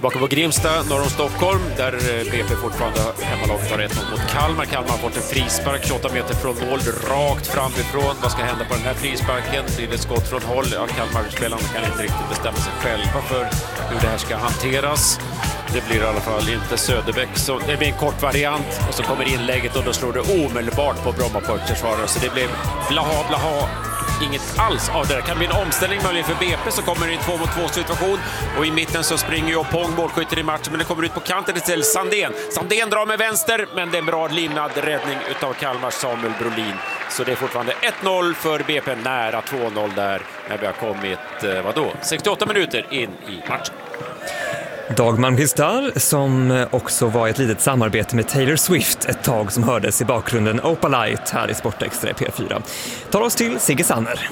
Tillbaka på Grimsta, norr om Stockholm, där BP fortfarande hemmalaget har 1-0 mot Kalmar. Kalmar har fått en frispark 28 meter från mål, rakt framifrån. Vad ska hända på den här frisparken? Blir det skott från håll? Ja, Kalmar-spelarna kan inte riktigt bestämma sig själva för hur det här ska hanteras. Det blir i alla fall inte Söderbäck. Så det blir en kort variant och så kommer inlägget och då slår det omedelbart på Brommapojks-försvarare. Så det blir blaha. Inget alls av det. Det kan bli en omställning möjligen för BP, så kommer det en 2-mot-2 situation och i mitten så springer ju Pong, målskytter i matchen, men det kommer ut på kanten till Sandén. Sandén drar med vänster, men det är en bra linad räddning utav Kalmars Samuel Brolin. Så det är fortfarande 1-0 för BP, nära 2-0 där när vi har kommit 68 minuter in i matchen. Dag Malmqvist där, som också var ett litet samarbete med Taylor Swift ett tag, som hördes i bakgrunden Opalite här i Sportextra i P4. Tar oss till Sigge Sanner.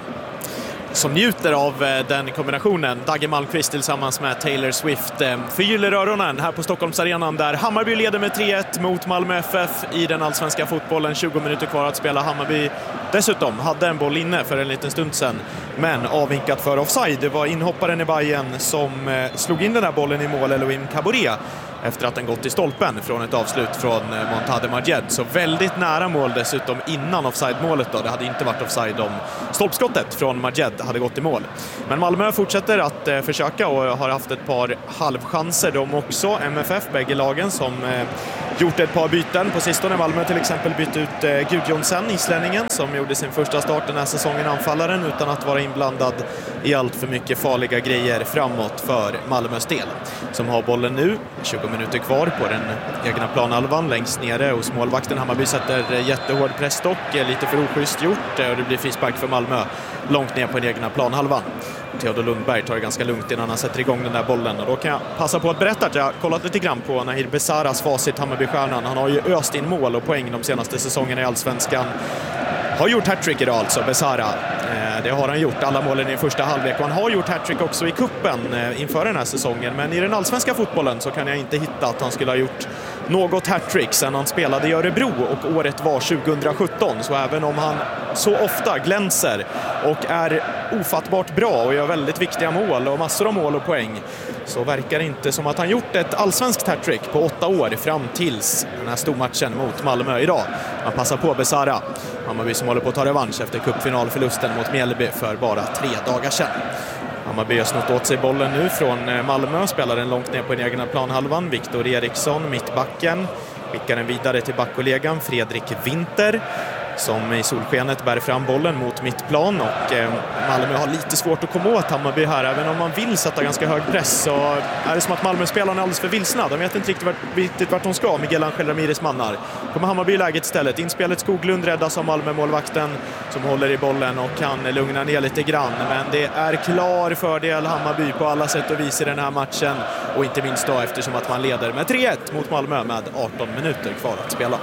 Som njuter av den kombinationen, Dag Malmqvist tillsammans med Taylor Swift, förgyller öronen här på Stockholmsarenan där Hammarby leder med 3-1 mot Malmö FF i den allsvenska fotbollen. 20 minuter kvar att spela. Hammarby dessutom hade en boll inne för en liten stund sedan, men avvinkat för offside. Det var inhopparen i Bayern som slog in den här bollen i mål, Elohim Kabore, efter att den gått i stolpen från ett avslut från Montade Majed. Så väldigt nära mål dessutom innan offside-målet då. Det hade inte varit offside om stolpskottet från Majed hade gått i mål. Men Malmö fortsätter att försöka och har haft ett par halvchanser de också. MFF, bägge lagen, som gjort ett par byten på sistone. Malmö till exempel bytt ut Gudjonsson, islänningen, som gjorde sin första start den här säsongen, anfallaren, utan att vara inblandad i allt för mycket farliga grejer framåt för Malmös del. Som har bollen nu, 20 minuter kvar på den egna planhalvan längst nere hos målvakten. Hammarby sätter jättehård pressstock, lite för oschysst gjort, och det blir frispark för Malmö långt ner på den egna planhalvan. Theodor Lundberg tar det ganska lugnt innan han sätter igång den där bollen, och då kan jag passa på att berätta att jag har kollat lite grann på Nahir Besaras facit, Hammarby-stjärnan. Han har ju öst in mål och poäng de senaste säsongerna i Allsvenskan. Har gjort hattrick idag alltså, Besara. Det har han gjort, alla målen i första halvlek, och han har gjort hattrick också i kuppen inför den här säsongen. Men i den allsvenska fotbollen så kan jag inte hitta att han skulle ha gjort något hattrick sedan han spelade i Örebro, och året var 2017. Så även om han så ofta glänser och är ofattbart bra och gör väldigt viktiga mål och massor av mål och poäng, så verkar det inte som att han gjort ett allsvenskt hattrick på 8 år fram tills den här stormatchen mot Malmö idag. Man passar på Besara, Hammarby som håller på att ta revansch efter cupfinalförlusten mot Mjällby för bara 3 dagar sedan. Hammarby har snott åt sig bollen nu från Malmö, spelar den långt ner på den egna planhalvan. Viktor Eriksson, mittbacken, skickar den vidare till backkollegan Fredrik Winter, som i solskenet bär fram bollen mot mittplan, och Malmö har lite svårt att komma åt Hammarby här. Även om man vill sätta ganska hög press, så är det som att Malmö-spelarna är alldeles för vilsna. De vet inte riktigt vart de ska. Miguel Angel Ramirez mannar. Kommer Hammarby i läget istället. Inspelet Skoglund räddas av Malmö-målvakten som håller i bollen och kan lugna ner lite grann. Men det är klar fördel Hammarby på alla sätt och vis i den här matchen, och inte minst då eftersom att man leder med 3-1 mot Malmö med 18 minuter kvar att spela.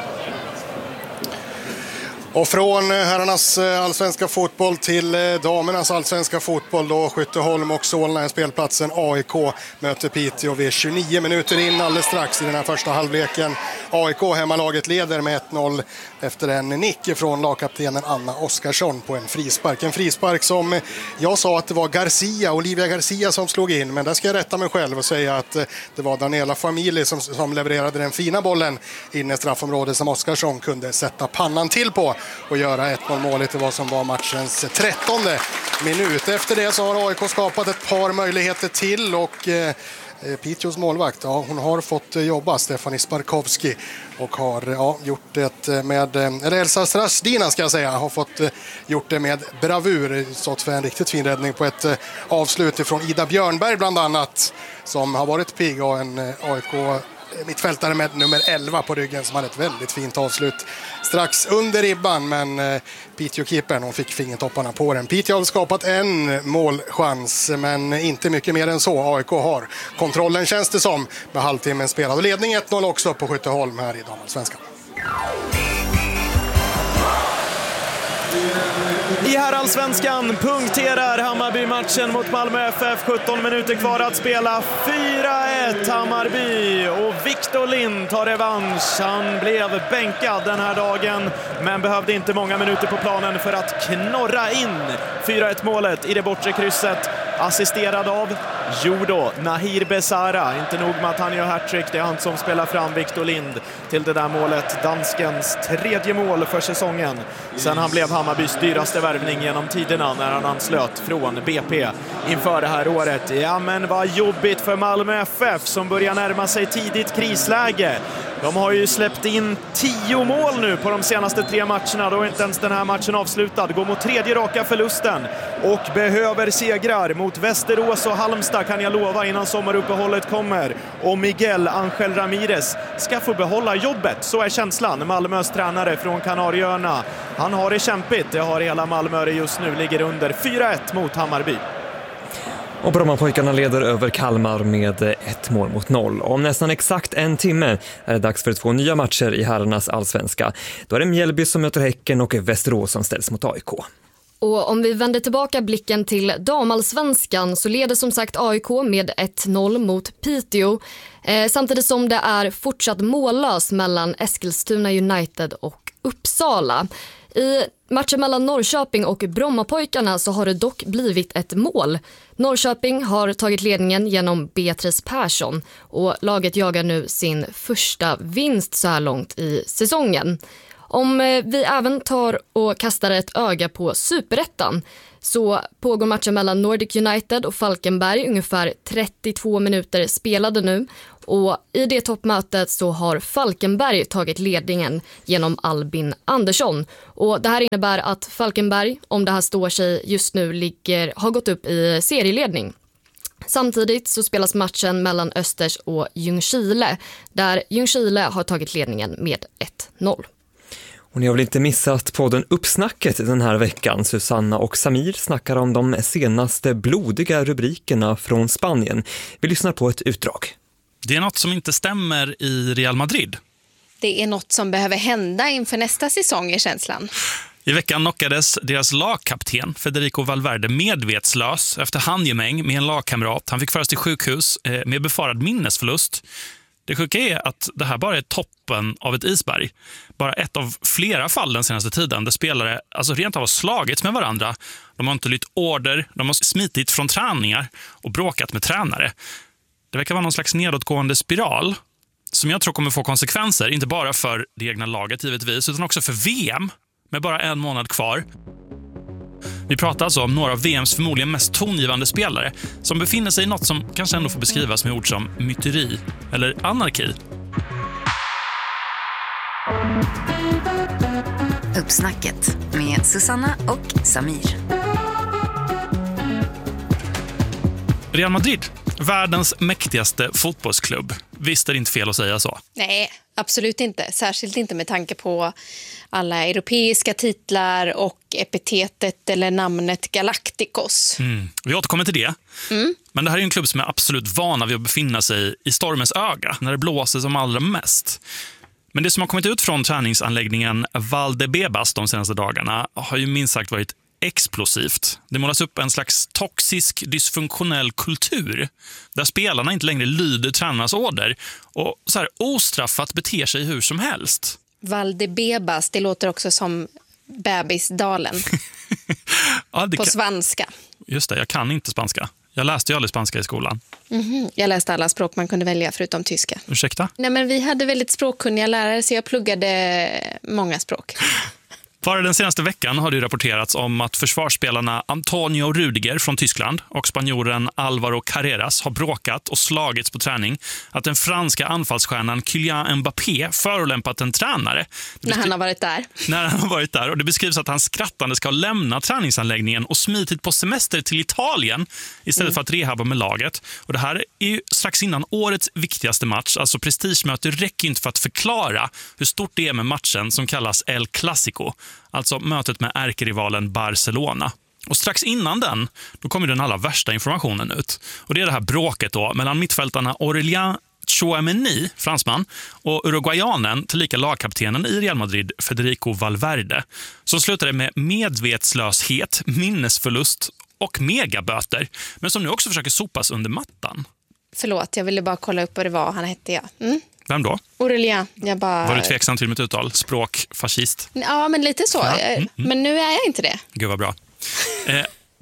Och från herrarnas allsvenska fotboll till damernas allsvenska fotboll då. Skytteholm och Solna är spelplatsen. AIK möter Piteå vid 29 minuter in alldeles strax i den här första halvleken. AIK, hemmalaget, leder med 1-0 efter en nick från lagkaptenen Anna Oskarsson på en frispark. En frispark som jag sa att det var Olivia Garcia som slog in, men där ska jag rätta mig själv och säga att det var Daniela Familj som levererade den fina bollen in i straffområdet som Oskarsson kunde sätta pannan till på och göra 1-0 målet i vad som var matchens 13:e minut. Efter det så har AIK skapat ett par möjligheter till, och Piteås målvakt, hon har fått jobba, Stefanie Sparkowski, och har gjort det med, eller Elsa Strasdina ska jag säga, har fått gjort det med bravur, stått för en riktigt fin räddning på ett avslut ifrån Ida Björnberg bland annat, som har varit pigg, och en AIK mittfältare med nummer 11 på ryggen som hade ett väldigt fint avslut strax under ribban, men Piteå-keepern, hon fick fingertopparna på den. Piteå har skapat en målchans, men inte mycket mer än så. AIK har kontrollen, känns det som, med halvtimmen spelad, och ledning 1-0 också på Skytteholm här i damallsvenskan. I herrallsvenskan punkterar Hammarby matchen mot Malmö FF. 17 minuter kvar att spela. 4-1 Hammarby, och Victor Lind tar revansch. Han blev bänkad den här dagen, men behövde inte många minuter på planen för att knorra in 4-1 målet i det bortre krysset. assisterad av Nahir Besara. Inte nog med att han gör hattrick, det är han som spelar fram Victor Lind till det där målet. Danskens 3:e mål för säsongen. Sen han blev Hammarbys dyraste värvning genom tiderna när han anslöt från BP inför det här året. Ja, men vad jobbigt för Malmö FF som börjar närma sig tidigt krisläge. De har ju släppt in 10 mål nu på de senaste 3 matcherna. Då är inte ens den här matchen avslutad. Går mot 3:e raka förlusten och behöver segrar mot Västerås och Halmstad, kan jag lova, innan sommaruppehållet kommer. Och Miguel Ángel Ramírez ska få behålla jobbet. Så är känslan. Malmös tränare från Kanarieöarna. Han har det kämpigt. Det har hela Malmö just nu. Ligger under 4-1 mot Hammarby. Och Brommapojkarna leder över Kalmar med 1-0. Om nästan exakt en timme är det dags för 2 nya matcher i herrarnas allsvenska. Då är det Mjällby som möter Häcken och Västerås som ställs mot AIK. Och om vi vänder tillbaka blicken till damallsvenskan så leder som sagt AIK med 1-0 mot Piteå. Samtidigt som det är fortsatt mållös mellan Eskilstuna United och Uppsala. I matchen mellan Norrköping och Brommapojkarna så har det dock blivit ett mål. Norrköping har tagit ledningen genom Beatrice Persson och laget jagar nu sin första vinst så här långt i säsongen. Om vi även tar och kastar ett öga på Superettan så pågår matchen mellan Nordic United och Falkenberg, ungefär 32 minuter spelade nu. Och i det toppmötet så har Falkenberg tagit ledningen genom Albin Andersson. Och det här innebär att Falkenberg, om det här står sig just nu, har gått upp i serieledning. Samtidigt så spelas matchen mellan Östers och Ljungskile, där Ljungskile har tagit ledningen med 1-0. Och ni har väl inte missat podden Uppsnacket den här veckan. Susanna och Samir snackar om de senaste blodiga rubrikerna från Spanien. Vi lyssnar på ett utdrag. Det är något som inte stämmer i Real Madrid. Det är något som behöver hända inför nästa säsong i känslan. I veckan knockades deras lagkapten Federico Valverde medvetslös efter handgemäng med en lagkamrat. Han fick föras till sjukhus med befarad minnesförlust. Det sjuka är att det här bara är toppen av ett isberg. Bara ett av flera fall den senaste tiden där spelare rent av har slagits med varandra. De har inte lytt order, de har smitit från träningar och bråkat med tränare. Det verkar vara någon slags nedåtgående spiral som jag tror kommer få konsekvenser, inte bara för det egna laget givetvis, utan också för VM med bara 1 månad kvar. Vi pratar alltså om några av VMs förmodligen mest tongivande spelare som befinner sig i något som kanske ändå får beskrivas med ord som myteri eller anarki. Uppsnacket med Susanna och Samir. Real Madrid, världens mäktigaste fotbollsklubb. Visst är det inte fel att säga så? Nej, absolut inte. Särskilt inte med tanke på alla europeiska titlar och epitetet eller namnet Galacticos. Vi återkommer till det. Men det här är en klubb som är absolut vana vid att befinna sig i stormens öga när det blåser som allra mest. Men det som har kommit ut från träningsanläggningen Valdebebas de senaste dagarna har ju minst sagt varit explosivt. Det målas upp en slags toxisk, dysfunktionell kultur där spelarna inte längre lyder tränarnas order och så här ostraffat beter sig hur som helst. Valdebebas, det låter också som bebisdalen Ja, på svenska. Just det, jag kan inte spanska. Jag läste ju aldrig spanska i skolan. Jag läste alla språk man kunde välja förutom tyska. Ursäkta? Nej, men vi hade väldigt språkkunniga lärare så jag pluggade många språk. Bara den senaste veckan har det rapporterats om att försvarsspelarna Antonio Rudiger från Tyskland och spanjoren Álvaro Carreras har bråkat och slagits på träning. Att den franska anfallsstjärnan Kylian Mbappé förolämpat en tränare. När han har varit där. När han har varit där. Och det beskrivs att han skrattande ska lämna träningsanläggningen och smitit på semester till Italien istället för att rehabba med laget. Och det här är ju strax innan årets viktigaste match. Alltså prestigemöte räcker inte för att förklara hur stort det är med matchen som kallas El Clasico. Alltså mötet med ärkerivalen Barcelona. Och strax innan den, då kommer den allra värsta informationen ut. Och det är det här bråket då mellan mittfältarna Aurélien Tchouameni, fransman, och uruguayanen tillika lagkaptenen i Real Madrid, Federico Valverde. Som slutade med medvetslöshet, minnesförlust och megaböter. Men som nu också försöker sopas under mattan. Förlåt, jag ville bara kolla upp vad det var han hette. Vem då? Aurélien. Var du tveksam till mitt uttal? Språkfascist? Ja, men lite så. Men nu är jag inte det. Gud vad bra.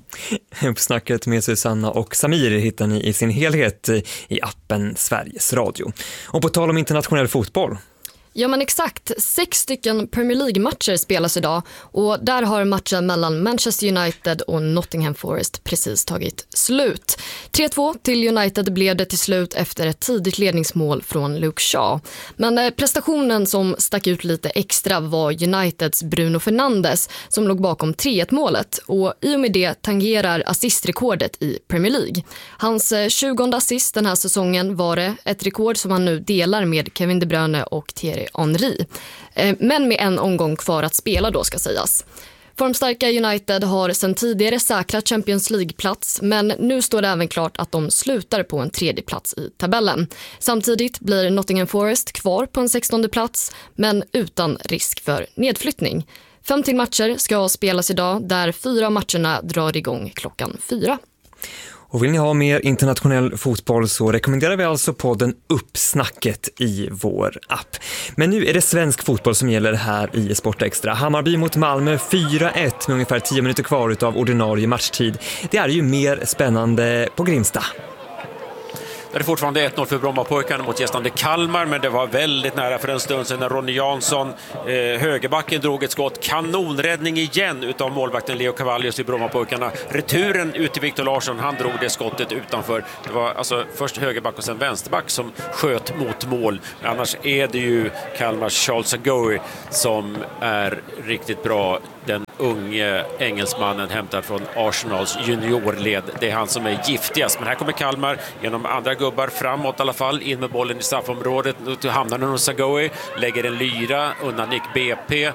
Uppsnacket med Susanna och Samir hittar ni i sin helhet i appen Sveriges Radio. Och på tal om internationell fotboll. Ja men exakt, 6 stycken Premier League-matcher spelas idag och där har matchen mellan Manchester United och Nottingham Forest precis tagit slut. 3-2 till United blev det till slut efter ett tidigt ledningsmål från Luke Shaw. Men prestationen som stack ut lite extra var Uniteds Bruno Fernandes som låg bakom 3-1-målet och i och med det tangerar assistrekordet i Premier League. Hans 20:e assist den här säsongen var det, ett rekord som han nu delar med Kevin De Bruyne och Thierry Henry. Men med en omgång kvar att spela då ska sägas. Formstarka United har sedan tidigare säkrat Champions League-plats men nu står det även klart att de slutar på en 3:e plats i tabellen. Samtidigt blir Nottingham Forest kvar på en 16:e plats men utan risk för nedflyttning. 5 till matcher ska spelas idag där 4 matcherna drar igång klockan 4. Och vill ni ha mer internationell fotboll så rekommenderar vi alltså podden Uppsnacket i vår app. Men nu är det svensk fotboll som gäller här i Sportextra. Hammarby mot Malmö 4-1 med ungefär 10 minuter kvar utav ordinarie matchtid. Det är ju mer spännande på Grimsta. Det är fortfarande 1-0 för Brommapojkarna mot gästande Kalmar, men det var väldigt nära för en stund sedan när Ronny Jansson, högerbacken, drog ett skott. Kanonräddning igen utav målvakten Leo Cavallius i Brommapojkarna. Returen ut till Victor Larsson, han drog det skottet utanför. Det var alltså först högerback och sen vänsterback som sköt mot mål. Annars är det ju Kalmars Charles Agoe som är riktigt bra. Den unge engelsmannen hämtad från Arsenals juniorled. Det är han som är giftigast. Men här kommer Kalmar genom andra gubbar framåt i alla fall. In med bollen i straffområdet. Nu hamnar den hos Agoe. Lägger en lyra undan Nick BP.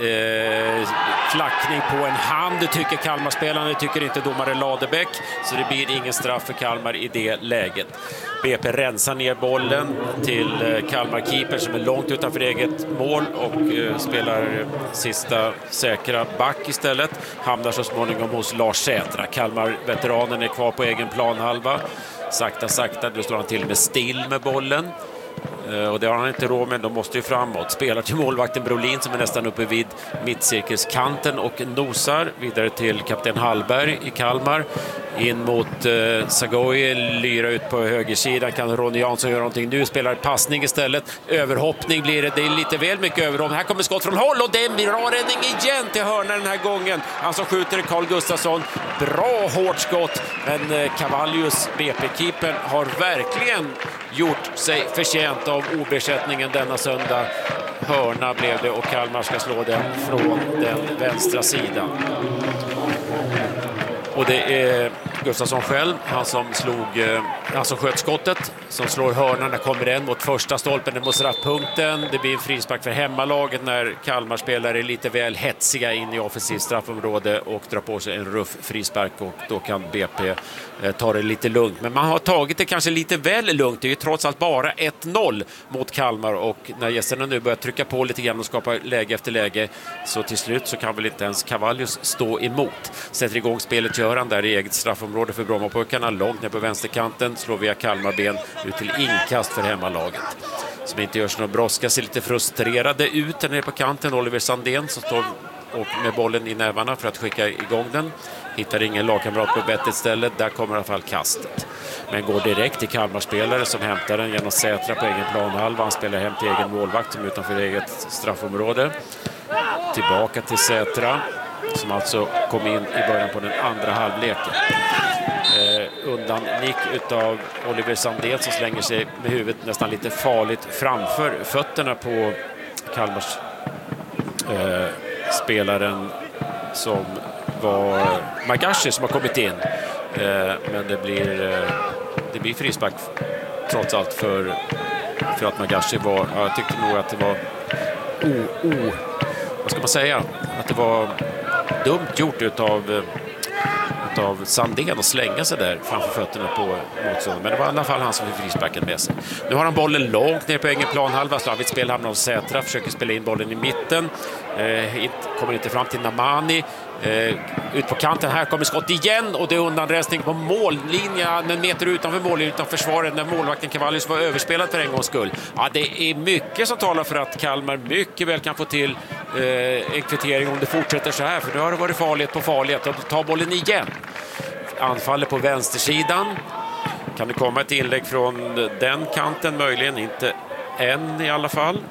Flackning på en hand tycker Kalmar-spelarna. Det tycker inte domare Ladebäck. Så det blir ingen straff för Kalmar i det läget. BP rensar ner bollen till Kalmar-keeper som är långt utanför eget mål och spelar sista säkra back istället. Hamnar så småningom hos Lars Sätra. Kalmar-veteranen är kvar på egen planhalva. Sakta, då står han till med still med bollen. Och det har han inte råd med, de måste ju framåt. Spelar till målvakten Brolin som är nästan uppe vid mittcirkelskanten och nosar vidare till kapten Hallberg i Kalmar. In mot Sagoe, lyra ut på högersidan. Kan Ronny Jansson göra någonting nu? Spelar passning istället. Överhoppning blir det. Det är lite väl mycket överhoppning. Här kommer skott från håll och det är en bra räddning igen till hörna den här gången. Han som skjuter Carl Gustafsson. Bra hårt skott. Men Cavallius, BP-keepern, har verkligen gjort sig förtjänt av obesättningen denna söndag. Hörna blev det och Kalmar ska slå den från den vänstra sidan. Och det är Gustafsson själv, han som sköt skottet, som slår hörnan. Där kommer den mot första stolpen, mot straffpunkten. Det blir en frispark för hemmalaget när Kalmar-spelare är lite väl hetsiga in i offensivt straffområde och drar på sig en ruff frispark, och då kan BP ta det lite lugnt. Men man har tagit det kanske lite väl lugnt. Det är ju trots allt bara 1-0 mot Kalmar, och när gästerna nu börjar trycka på lite grann och skapa läge efter läge, så till slut så kan väl inte ens Cavallius stå emot. Sätter igång spelet gör han där i eget straffområde för Brommapojkarna, långt ner på vänsterkanten, slår via Kalmarben ut till inkast för hemmalaget. Som inte görs någon brådska, ser lite frustrerade ut där nere på kanten. Oliver Sandén som står och med bollen i nävarna för att skicka igång den. Hittar ingen lagkamrat på bettet stället. Där kommer i alla fall kastet. Men går direkt till Kalmarspelare som hämtar den genom Sätra på egen planhalva. Han spelar hem till egen målvakt som utanför eget straffområde. Tillbaka till Sätra som alltså kom in i början på den andra halvleken. Undan nick utav Oliver Sandén som slänger sig med huvudet nästan lite farligt framför fötterna på Kalmars spelaren som var Magashi som har kommit in. Men det blir frispark trots allt för att Magashi var, jag tyckte nog att det var vad ska man säga, att det var dumt gjort utav Sandén att slänga sig där framför fötterna på motståndaren. Men det var i alla fall han som fick frisparken med sig. Nu har han bollen långt ner på egen planhalva. Slavigt spel hamnar hos Sätra. Försöker spela in bollen i mitten. Kommer inte fram till Namani. Ut på kanten. Här kommer skott igen. Och det är undanrensning på mållinjen. En meter utanför mållinjen, utanför försvaret. När målvakten Cavallius var överspelad för en gångs skull. Ja, det är mycket som talar för att Kalmar mycket väl kan få till en kvittering om det fortsätter så här. För nu har det varit farligt på farlighet. Och ta bollen igen. Anfaller på vänstersidan. Kan det komma ett inlägg från den kanten möjligen? Inte än i alla fall.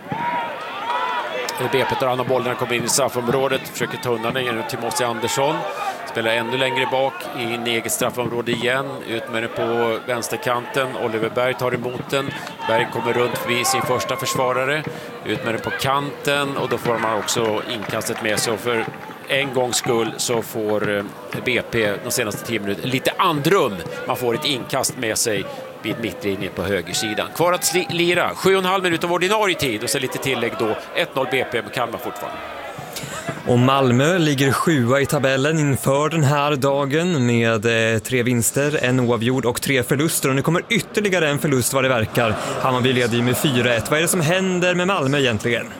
BP tar hand om bollen, kommer in i straffområdet, försöker ta undan den genom Timothy Andersson. Spelar ännu längre bak in i eget straffområde igen. Ut med den på vänsterkanten. Oliver Berg tar emot den. Berg kommer runt förbi sin första försvarare. Ut med den på kanten och då får man också inkastet med sig. Och för en gångs skull så får BP de senaste 10 minuterna lite andrum. Man får ett inkast med sig vid mittlinjen på högersidan. Kvar att lira 7,5 minuter av ordinarie tid och så lite tillägg då. 1-0 BP med Kalmar fortfarande. Och Malmö ligger 7 i tabellen inför den här dagen med 3 vinster, en oavgjord och 3 förluster. Och nu kommer ytterligare en förlust vad det verkar. Hammarby leder ju med 4-1. Vad är det som händer med Malmö egentligen?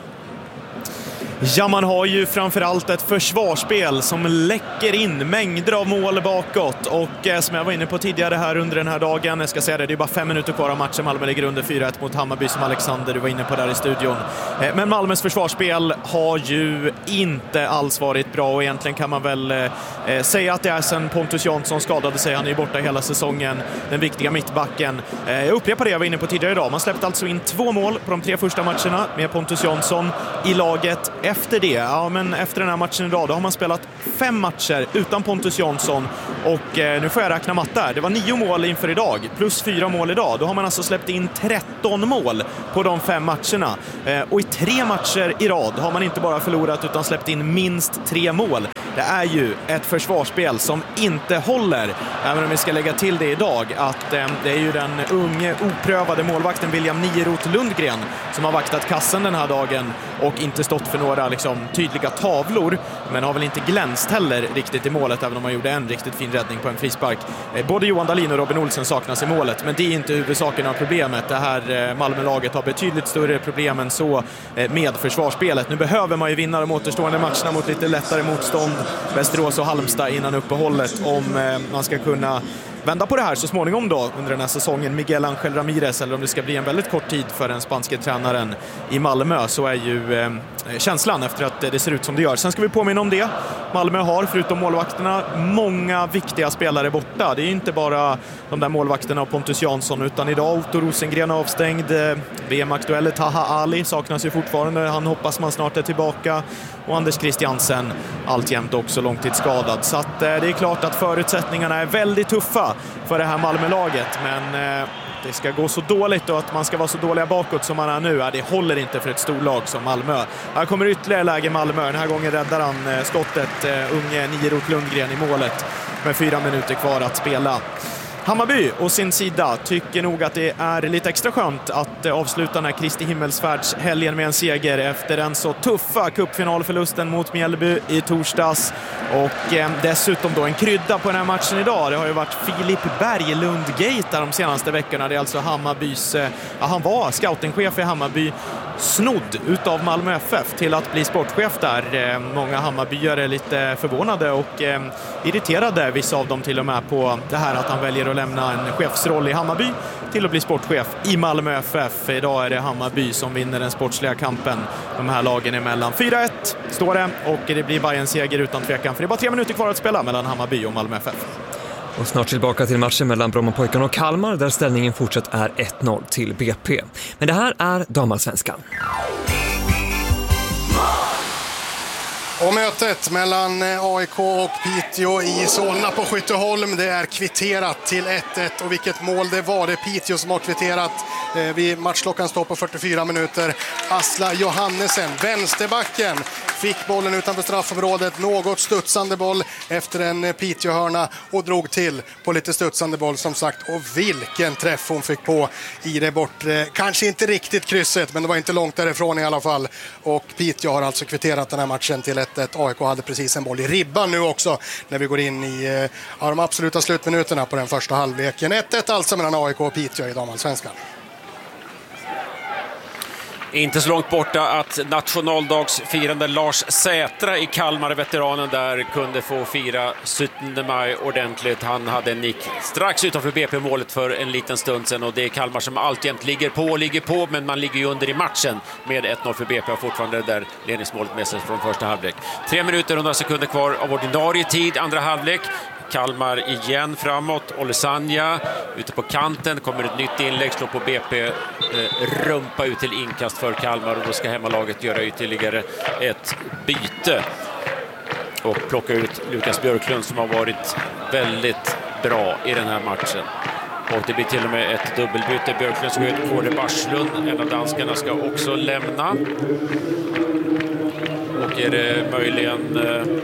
Ja, man har ju framförallt ett försvarsspel som läcker in mängder av mål bakåt och som jag var inne på tidigare här under den här dagen, jag ska säga det är bara 5 minuter kvar av matchen. Malmö ligger under 4-1 mot Hammarby som Alexander, du var inne på där i studion. Men Malmös försvarsspel har ju inte alls varit bra och egentligen kan man väl säga att det är sen Pontus Jansson skadade sig. Han är ju borta hela säsongen, den viktiga mittbacken. Jag upprepar det jag var inne på tidigare idag. Man släppte alltså in 2 mål på de 3 första matcherna med Pontus Jansson i laget. Efter det, efter den här matchen idag, då har man spelat 5 matcher utan Pontus Jansson och nu får jag räkna matte. Det var 9 mål inför idag, plus 4 mål idag. Då har man alltså släppt in 13 mål på de 5 matcherna. Och i 3 matcher i rad har man inte bara förlorat utan släppt in minst 3 mål. Det är ju ett försvarsspel som inte håller. Även om vi ska lägga till det idag att det är ju den unge oprövade målvakten William Nierot Lundgren som har vaktat kassen den här dagen och inte stått för några tydliga tavlor, men har väl inte glänst heller riktigt i målet, även om man gjorde en riktigt fin räddning på en frispark. Både Johan Dahlin och Robin Olsen saknas i målet, men det är inte huvudsaken av problemet. Det här Malmölaget har betydligt större problem än så med försvarsspelet. Nu behöver man ju vinna de återstående matcherna mot lite lättare motstånd, Västerås och Halmstad innan uppehållet, om man ska kunna vända på det här så småningom då under den här säsongen. Miguel Ángel Ramírez, eller om det ska bli en väldigt kort tid för den spanske tränaren i Malmö, så är ju känslan efter att det ser ut som det gör. Sen ska vi påminna om det. Malmö har förutom målvakterna många viktiga spelare borta. Det är inte bara de där målvakterna och Pontus Jansson, utan idag Otto Rosengren avstängd. VM-aktuelle Taha Ali saknas ju fortfarande. Han hoppas man snart är tillbaka. Och Anders Christiansen alltjämt också långtidsskadad. Så att det är klart att förutsättningarna är väldigt tuffa för det här Malmölaget. Men det ska gå så dåligt och att man ska vara så dåliga bakåt som man är nu. Det håller inte för ett storlag som Malmö. Här kommer ytterligare läge Malmö. Den här gången räddar han skottet, unge Nierot Lundgren i målet med 4 minuter kvar att spela. Hammarby å sin sida tycker nog att det är lite extra skönt att avsluta den här Kristi himmelsfärdshelgen med en seger efter den så tuffa cupfinalförlusten mot Mjällby i torsdags. Och dessutom då en krydda på den här matchen idag. Det har ju varit Filip Berglund-gate de senaste veckorna. Det är alltså Hammarbys, han var scoutingchef i Hammarby, snodd utav Malmö FF till att bli sportchef där. Många Hammarbyare är lite förvånade och irriterade, vissa av dem till och med, på det här att han väljer att lämna en chefsroll i Hammarby till att bli sportchef i Malmö FF. Idag är det Hammarby som vinner den sportsliga kampen de här lagen emellan. 4-1 står det och det blir bara en seger utan tvekan, för det är bara 3 minuter kvar att spela mellan Hammarby och Malmö FF. Och snart tillbaka till matchen mellan Brommapojkarna och Kalmar där ställningen fortsatt är 1-0 till BP. Men det här är damallsvenskan. Och mötet mellan AIK och Piteå i Solna på Skytteholm, det är kvitterat till 1-1. Och vilket mål det var, det är Piteå som har kvitterat. Vid matchklockan står på 44 minuter. Asla Johannesen, vänsterbacken, fick bollen utanför straffområdet. Något studsande boll efter en Piteå-hörna och drog till på lite studsande boll som sagt. Och vilken träff hon fick på i det bortre. Kanske inte riktigt krysset, men det var inte långt därifrån i alla fall. Och Piteå har alltså kvitterat den här matchen till 1-1. AIK hade precis en boll i ribban nu också när vi går in i de absoluta slutminuterna på den första halvleken. 1-1 alltså mellan AIK och Piteå i damallsvenskan. Inte så långt borta att nationaldagsfirande Lars Sätra i Kalmar, veteranen där, kunde få fira 17 maj ordentligt. Han hade en nick strax utanför BP-målet för en liten stund sedan och det är Kalmar som alltjämt ligger på, men man ligger ju under i matchen med 1-0 för BP och fortfarande där ledningsmålet med sig från första halvlek. 3 minuter och några sekunder kvar av ordinarie tid, andra halvlek. Kalmar igen framåt. Olusanya ute på kanten. Kommer ett nytt inlägg, slår på BP. Rumpa ut till inkast för Kalmar och då ska hemmalaget göra ytterligare ett byte. Och plocka ut Lukas Björklund som har varit väldigt bra i den här matchen. Och det blir till och med ett dubbelbyte. Björklund ska ut, Kåre Barslund, en av danskarna, ska också lämna. Och är det möjligen...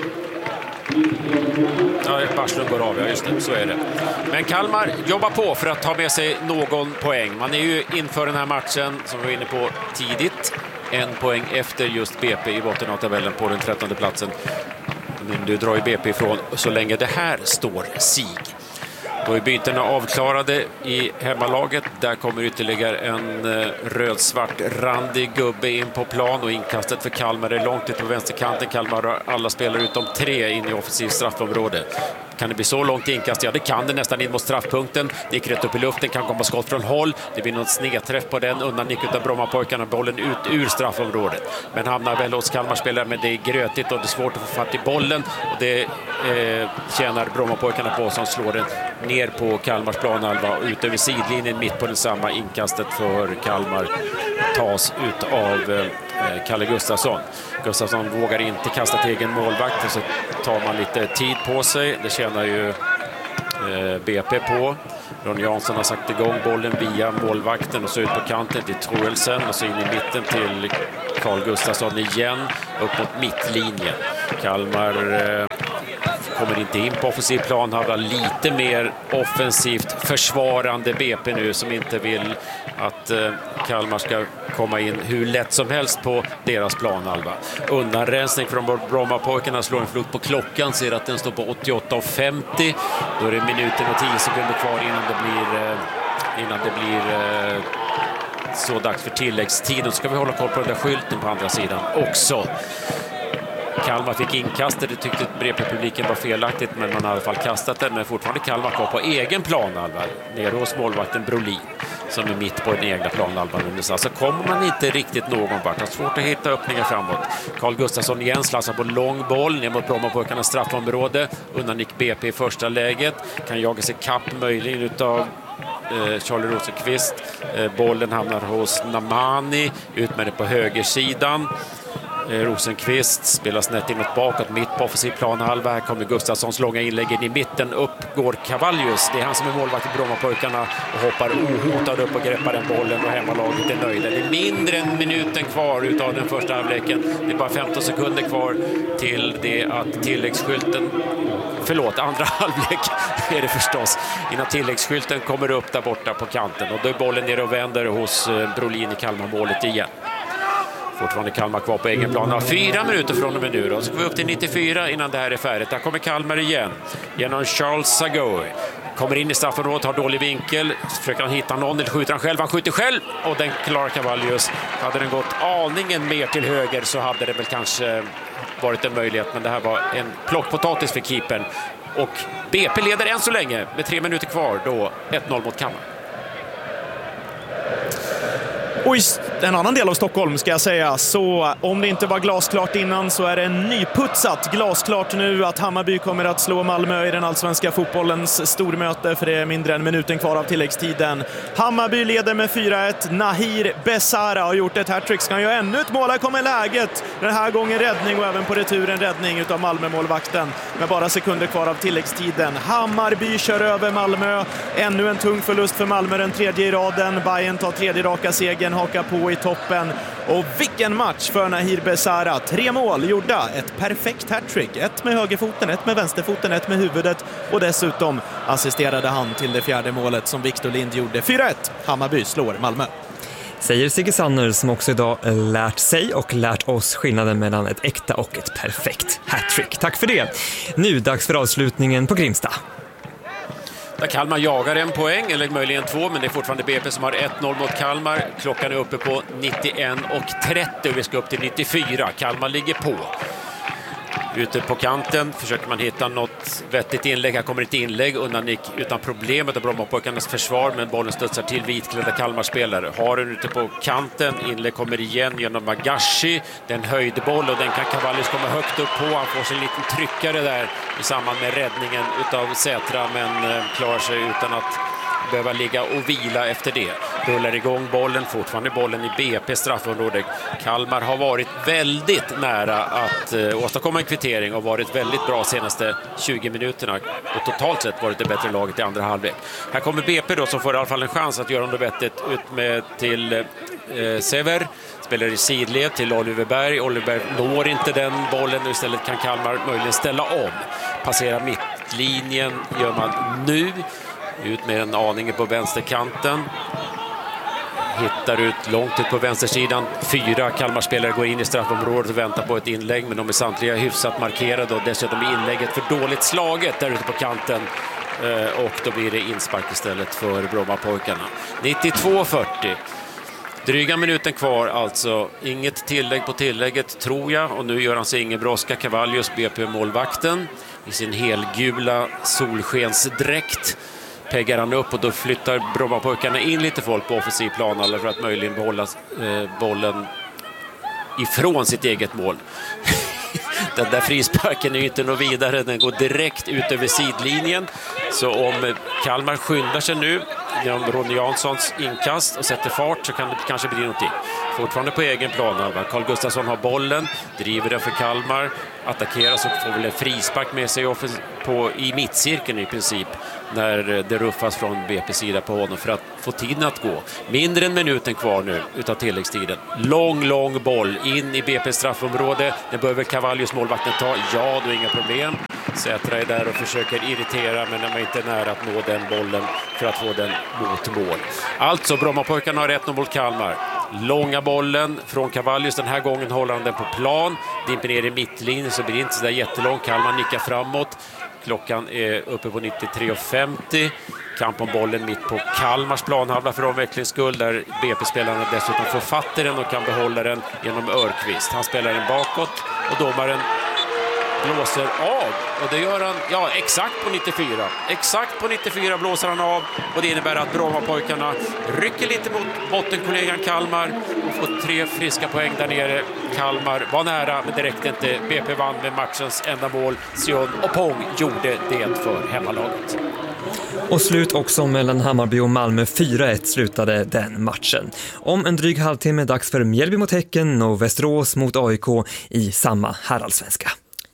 Ja, Barslund går av, ja just det, så är det. Men Kalmar jobbar på för att ta med sig någon poäng. Man är ju inför den här matchen, som vi var inne på tidigt, en poäng efter just BP i botten av tabellen på den 13:e platsen. Men du drar ju BP ifrån så länge det här står sig. Då är bytena avklarade i hemmalaget. Där kommer ytterligare en rödsvart randig gubbe in på plan och inkastet för Kalmar är långt ut på vänsterkanten. Kalmar har alla spelare utom 3 in i offensiv straffområde. Kan det bli så långt inkast? Ja, det kan det nästan in mot straffpunkten. Det gick rätt upp i luften, kan komma skott från håll. Det blir någon snedträff på den. Undan gick utav Brommapojkarna, bollen ut ur straffområdet. Men hamnar väl hos Kalmarspelare, men det är grötigt och det är svårt att få fatt i bollen. Och det tjänar Brommapojkarna på som slår den ner på Kalmars planhalva och ut över sidlinjen mitt på densamma. Inkastet för Kalmar tas ut av Kalle Gustafsson. Gustafsson vågar inte kasta till egen målvakt, så tar man lite tid på sig. Det tjänar ju BP på. Ron Jansson har sagt igång bollen via målvakten och så ut på kanten till Troelsen och så in i mitten till Carl Gustafsson igen upp mot mittlinjen. Kalmar kommer inte in på offensiv plan, har lite mer offensivt försvarande BP nu som inte vill att Kalmar ska komma in hur lätt som helst på deras planhalva. Undanrensning från Brommapojkarna, slår en flut på klockan, ser att den står på 88:50. Då är det minuten och 10 sekunder kvar innan det blir så dags för tilläggstid. Då ska vi hålla koll på den där skylten på andra sidan också. Kalmar fick inkastet, det tyckte BP-publiken var felaktigt, men man har i alla fall kastat den. Men fortfarande Kalmar kvar på egen planhalva, nere hos målvakten Brolin som är mitt på den egna planhalvan. Så kommer man inte riktigt någon vart. Det är svårt att hitta öppningar framåt. Carl Gustafsson igen slassar på lång boll ner mot Brommapojkarnas straffområde. Undan gick BP i första läget. Kan jaga sig kapp möjligen utav Charlie Rosenqvist. Bollen hamnar hos Namani, ut med det på högersidan. Rosenqvist spelar snett inåt bakåt, mitt på offensiv planhalva. Här kommer Gustafssons långa inlägg in i mitten. Upp går Cavallius. Det är han som är målvakt i Brommapojkarna och hoppar ohotad upp och greppar den bollen och hemmalaget är nöjda. Det är mindre än minuten kvar utav den första halvleken. Det är bara 15 sekunder kvar till det att tilläggsskylten... andra halvlek är det förstås. Innan tilläggsskylten kommer upp där borta på kanten. Och då är bollen ner och vänder hos Brolin i Kalmar-målet igen. Fortfarande Kalmar kvar på egen plan. 4 minuter från och med nu då. Så går vi upp till 94 innan det här är färdigt. Där kommer Kalmar igen. Genom Charles Sagoe. Kommer in i straffområdet, har dålig vinkel. Försöker han hitta någon eller skjuter han själv. Han skjuter själv och den klarar Cavallius. Hade den gått aningen mer till höger så hade det väl kanske varit en möjlighet. Men det här var en plockpotatis för keepern. Och BP leder än så länge med 3 minuter kvar. Då 1-0 mot Kalmar. Och i en annan del av Stockholm ska jag säga, så om det inte var glasklart innan så är det nyputsat glasklart nu att Hammarby kommer att slå Malmö i den allsvenska fotbollens stormöte, för det är mindre än minuten kvar av tilläggstiden. Hammarby leder med 4-1. Nahir Besara har gjort ett hattrick, ska han göra ännu ett mål. Här kommer läget, den här gången räddning och även på returen räddning utav Malmö-målvakten med bara sekunder kvar av tilläggstiden. Hammarby kör över Malmö, ännu en tung förlust för Malmö, den 3:e i raden. Bayern tar 3:e raka segern, hakar på i toppen. Och vilken match för Nahir Besara. 3 mål gjorda, ett perfekt hattrick. 1 med högerfoten, 1 med vänsterfoten, 1 med huvudet. Och dessutom assisterade han till det 4:e målet som Victor Lind gjorde. 4-1, Hammarby slår Malmö. Säger Sigge Sanner som också idag lärt sig och lärt oss skillnaden mellan ett äkta och ett perfekt hattrick. Tack för det. Nu dags för avslutningen på Grimsta. Där Kalmar jagar 1 poäng, eller möjligen 2, men det är fortfarande BP som har 1-0 mot Kalmar. Klockan är uppe på 91:30 och vi ska upp till 94. Kalmar ligger på. Ute på kanten försöker man hitta något vettigt inlägg. Här kommer ett inlägg undan Nick utan problem av Brommapojkarnas försvar, men bollen studsar till vitklädda Kalmarspelare. Har den ute på kanten, inlägg kommer igen genom Magashi. Den höjdboll och den kan Cavallius komma högt upp på. Han får sig en liten tryckare där i samband med räddningen utav Sätra, men klarar sig utan att behöva ligga och vila efter det. Rullar igång bollen, fortfarande bollen i BP straffområde. Kalmar har varit väldigt nära att åstadkomma en kvittering och varit väldigt bra senaste 20 minuterna och totalt sett varit det bättre laget i andra halvlek. Här kommer BP då som får i alla fall en chans att göra något vettigt ut med till Sever. Spelar i sidled till Oliver Berg. Oliver Berg når inte den bollen och istället kan Kalmar möjligen ställa om. Passera mittlinjen gör man nu. Ut med en aning på vänsterkanten. Hittar ut långt ut på vänstersidan. 4 Kalmarspelare går in i straffområdet och väntar på ett inlägg, men de är samtliga hyfsat markerade och dessutom är inlägget för dåligt slaget där ute på kanten. Och då blir det inspark istället för Brommapojkarna. 92-40. Dryga minuten kvar alltså. Inget tillägg på tillägget tror jag, och nu gör han sig ingen brådska. Cavallius, BP-målvakten, i sin helgula solskensdräkt peggar han upp och då flyttar Brommapojkarna in lite folk på offensiv plan för att möjligen behålla bollen ifrån sitt eget mål. Den där frisparken är ju inte något vidare, den går direkt ut över sidlinjen. Så om Kalmar skyndar sig nu genom Ronny Janssons inkast och sätter fart så kan det kanske bli någonting. Fortfarande på egen plan. Carl Gustafsson har bollen, driver den för Kalmar, attackeras och får väl en frispark med sig i mittcirkeln i princip när det ruffas från BP-sida på honom för att få tiden att gå. Mindre än minuten kvar nu utav tilläggstiden. Lång boll in i BP:s straffområde. Det behöver Cavallius målvakten ta. Ja, då är inga problem. Sätra är där och försöker irritera, men de är inte nära att nå den bollen för att få den mot mål. Alltså, Brommapojkarna har 1-0 mot Kalmar. Långa bollen från Cavallius. Den här gången håller han den på plan. Dimper ner i mittlinjen så blir det inte så där jättelång. Kalmar nickar framåt. Klockan är uppe på 93:50. Kamp om bollen mitt på Kalmars planhalva för omvecklings skull, där BP-spelarna dessutom får fatt i den och kan behålla den genom Örqvist. Han spelar den bakåt och domaren blåser av, och det gör han exakt på 94. Exakt på 94 blåser han av, och det innebär att Brommapojkarna rycker lite mot bottenkollegan Kalmar och får 3 friska poäng där nere. Kalmar var nära, men det räckte inte. BP vann med matchens enda mål. Sion och Pong gjorde det för hemmalaget. Och slut också mellan Hammarby och Malmö. 4-1 slutade den matchen. Om en dryg halvtimme dags för Mjällby mot Häcken och Västerås mot AIK i samma herrallsvenska.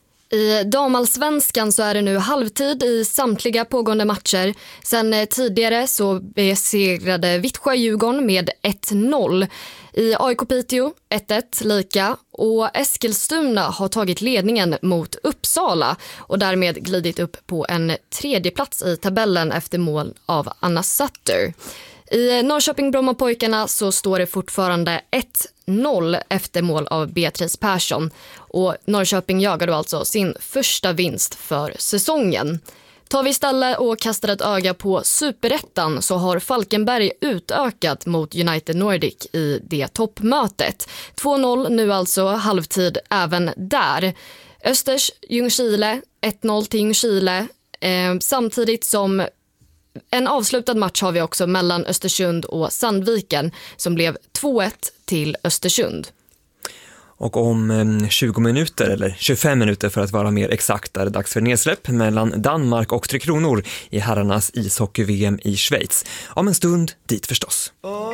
I damallsvenskan så är det nu halvtid i samtliga pågående matcher. Sen tidigare så besegrade Vittsjö Djurgården med 1-0. I AIK Piteå 1-1 lika, och Eskilstuna har tagit ledningen mot Uppsala och därmed glidit upp på en 3:e plats i tabellen efter mål av Anna Sutter. I Norrköping Brommapojkarna så står det fortfarande 1-0 efter mål av Beatrice Persson, och Norrköping jagar då alltså sin första vinst för säsongen. Tar vi istället och kastar ett öga på Superettan så har Falkenberg utökat mot United Nordic i det toppmötet. 2-0 nu alltså, halvtid även där. Östers Ljungskile 1-0 till Ljungskile, samtidigt som en avslutad match har vi också mellan Östersund och Sandviken som blev 2-1 till Östersund. Och om 20 minuter, eller 25 minuter för att vara mer exakt, är det dags för nedsläpp mellan Danmark och Tre Kronor i herrarnas ishockey-VM i Schweiz. Om en stund dit förstås.